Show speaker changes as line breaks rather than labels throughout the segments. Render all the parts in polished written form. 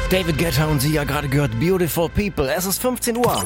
David Guetta und Sie ja gerade gehört Beautiful People. Es ist 15 Uhr.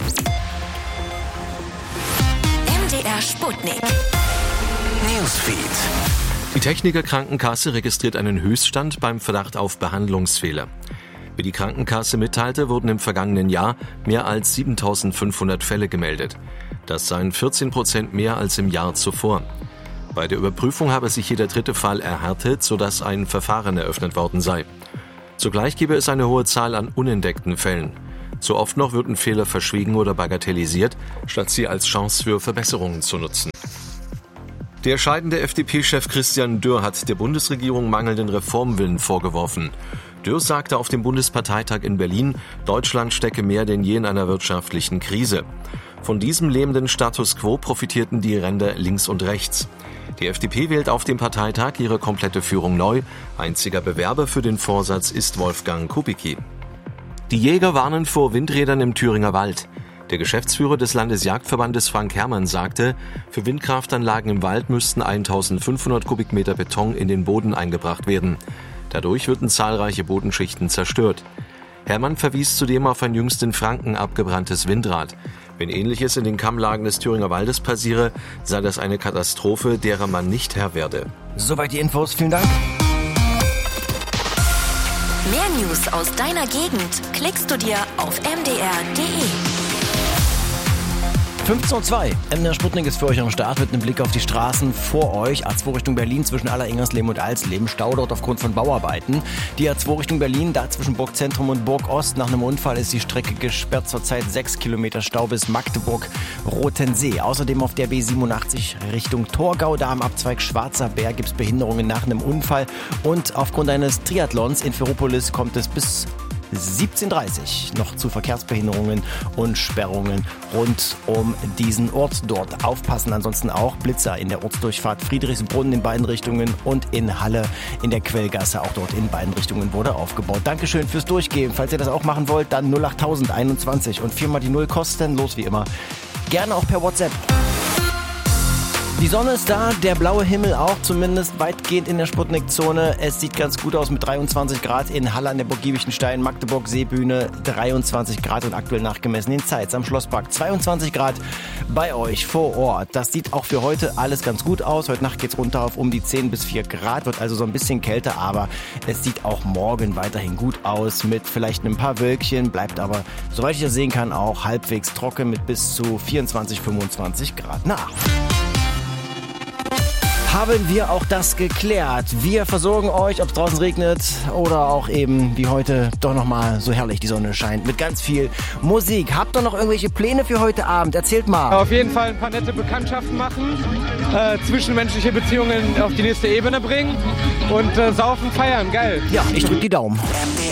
MDR Sputnik.
Newsfeed. Die Techniker Krankenkasse registriert einen Höchststand beim Verdacht auf Behandlungsfehler. Wie die Krankenkasse mitteilte, wurden im vergangenen Jahr mehr als 7.500 Fälle gemeldet. Das seien 14% mehr als im Jahr zuvor. Bei der Überprüfung habe sich jeder dritte Fall erhärtet, sodass ein Verfahren eröffnet worden sei. Zugleich gebe es eine hohe Zahl an unentdeckten Fällen. Zu oft noch würden Fehler verschwiegen oder bagatellisiert, statt sie als Chance für Verbesserungen zu nutzen. Der scheidende FDP-Chef Christian Dürr hat der Bundesregierung mangelnden Reformwillen vorgeworfen. Dürr sagte auf dem Bundesparteitag in Berlin, Deutschland stecke mehr denn je in einer wirtschaftlichen Krise. Von diesem lähmenden Status quo profitierten die Ränder links und rechts. Die FDP wählt auf dem Parteitag ihre komplette Führung neu. Einziger Bewerber für den Vorsatz ist Wolfgang Kubicki. Die Jäger warnen vor Windrädern im Thüringer Wald. Der Geschäftsführer des Landesjagdverbandes Frank Herrmann sagte, für Windkraftanlagen im Wald müssten 1500 Kubikmeter Beton in den Boden eingebracht werden. Dadurch würden zahlreiche Bodenschichten zerstört. Herrmann verwies zudem auf ein jüngst in Franken abgebranntes Windrad. Wenn Ähnliches in den Kammlagen des Thüringer Waldes passiere, sei das eine Katastrophe, derer man nicht Herr werde.
Soweit die Infos, vielen Dank.
Mehr News aus deiner Gegend klickst du dir auf mdr.de.
15:02 Uhr. MDR Sputnik ist für euch am Start mit einem Blick auf die Straßen vor euch. A2 Richtung Berlin zwischen Aller-Ingersleben und Alsleben. Stau dort aufgrund von Bauarbeiten. Die A2 Richtung Berlin, da zwischen Burgzentrum und Burgost. Nach einem Unfall ist die Strecke gesperrt. Zurzeit 6 Kilometer Stau bis Magdeburg-Rotensee. Außerdem auf der B87 Richtung Torgau. Da am Abzweig Schwarzer Berg gibt es Behinderungen nach einem Unfall. Und aufgrund eines Triathlons in Ferropolis kommt es bis 17:30 Uhr noch zu Verkehrsbehinderungen und Sperrungen rund um diesen Ort dort. Aufpassen ansonsten auch Blitzer in der Ortsdurchfahrt Friedrichsbrunnen in beiden Richtungen und in Halle in der Quellgasse, auch dort in beiden Richtungen wurde aufgebaut. Dankeschön fürs Durchgehen. Falls ihr das auch machen wollt, dann 08021 und 4 mal die 0 kostenlos wie immer. Gerne auch per WhatsApp. Die Sonne ist da, der blaue Himmel auch, zumindest weitgehend in der Sputnik-Zone. Es sieht ganz gut aus mit 23 Grad in Halle an der Burg Giebichenstein, Magdeburg, Seebühne, 23 Grad und aktuell nachgemessen in Zeitz am Schlosspark 22 Grad bei euch vor Ort. Das sieht auch für heute alles ganz gut aus. Heute Nacht geht's runter auf um die 10 bis 4 Grad, wird also so ein bisschen kälter, aber es sieht auch morgen weiterhin gut aus mit vielleicht ein paar Wölkchen, bleibt aber, soweit ich das sehen kann, auch halbwegs trocken mit bis zu 24, 25 Grad nach. Haben wir auch das geklärt. Wir versorgen euch, ob es draußen regnet oder auch eben wie heute doch nochmal so herrlich die Sonne scheint mit ganz viel Musik. Habt ihr noch irgendwelche Pläne für heute Abend? Erzählt mal.
Auf jeden Fall ein paar nette Bekanntschaften machen, zwischenmenschliche Beziehungen auf die nächste Ebene bringen und saufen, feiern. Geil.
Ja, ich drück die Daumen.